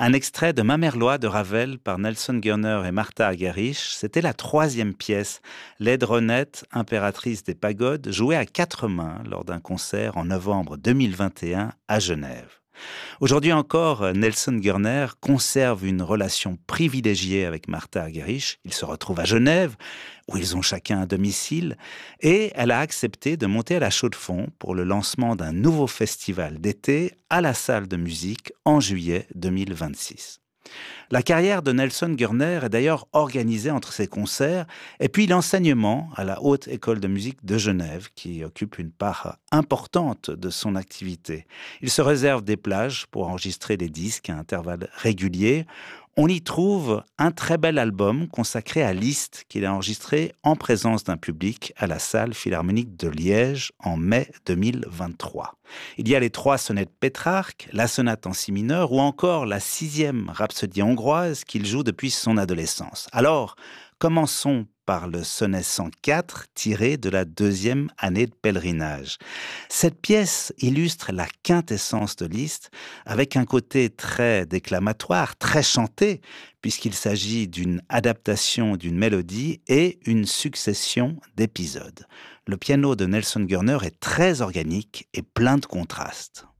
Un extrait de Mamerlois de Ravel par Nelson Gurner et Martha Argerich, c'était la troisième pièce, Laidronette, impératrice des pagodes, jouée à quatre mains lors d'un concert en novembre 2021 à Genève. Aujourd'hui encore, Nelson Gurner conserve une relation privilégiée avec Martha Argerich. Ils se retrouvent à Genève, où ils ont chacun un domicile, et elle a accepté de monter à la Chaux-de-Fonds pour le lancement d'un nouveau festival d'été à la salle de musique en juillet 2026. La carrière de Nelson Gurner est d'ailleurs organisée entre ses concerts et puis l'enseignement à la Haute École de musique de Genève, qui occupe une part importante de son activité. Il se réserve des plages pour enregistrer des disques à intervalles réguliers. On y trouve un très bel album consacré à Liszt qu'il a enregistré en présence d'un public à la salle philharmonique de Liège en mai 2023. Il y a les 3 sonnettes Pétrarque, la sonate en si mineur ou encore la 6e rhapsodie hongroise qu'il joue depuis son adolescence. Alors, commençons par le sonnet 104 tiré de la 2e année de pèlerinage. Cette pièce illustre la quintessence de Liszt avec un côté très déclamatoire, très chanté, puisqu'il s'agit d'une adaptation d'une mélodie et une succession d'épisodes. Le piano de Nelson Gurner est très organique et plein de contrastes.